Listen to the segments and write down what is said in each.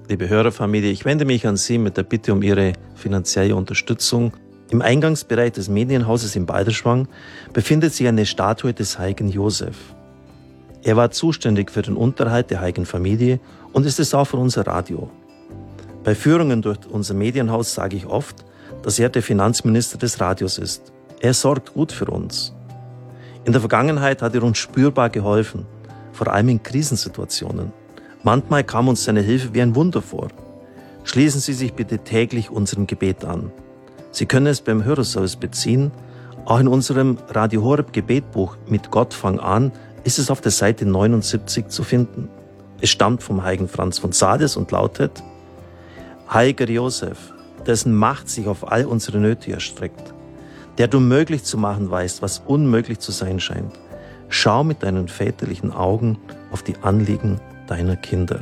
Liebe Hörerfamilie, ich wende mich an Sie mit der Bitte um Ihre finanzielle Unterstützung. Im Eingangsbereich des Medienhauses in Balderschwang befindet sich eine Statue des heiligen Josef. Er war zuständig für den Unterhalt der heiligen Familie und ist es auch für unser Radio. Bei Führungen durch unser Medienhaus sage ich oft, dass er der Finanzminister des Radios ist. Er sorgt gut für uns. In der Vergangenheit hat er uns spürbar geholfen, vor allem in Krisensituationen. Manchmal kam uns seine Hilfe wie ein Wunder vor. Schließen Sie sich bitte täglich unserem Gebet an. Sie können es beim Hörerservice beziehen. Auch in unserem Radio Horeb Gebetbuch mit Gott fang an ist es auf der Seite 79 zu finden. Es stammt vom heiligen Franz von Sales und lautet: Heiliger Josef, dessen Macht sich auf all unsere Nöte erstreckt, der du möglich zu machen weißt, was unmöglich zu sein scheint. Schau mit deinen väterlichen Augen auf die Anliegen deiner Kinder.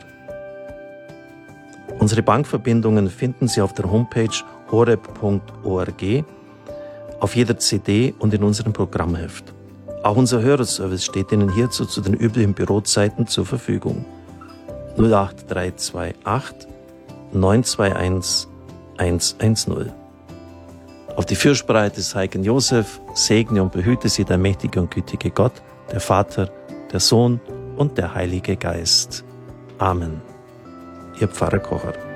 Unsere Bankverbindungen finden Sie auf der Homepage horeb.org, auf jeder CD und in unserem Programmheft. Auch unser Hörerservice steht Ihnen hierzu zu den üblichen Bürozeiten zur Verfügung. 08328 921 110. Auf die Fürsprache des heiligen Josef segne und behüte Sie der mächtige und gütige Gott, der Vater, der Sohn und der Heilige Geist. Amen. Ihr Pfarrer Kocher.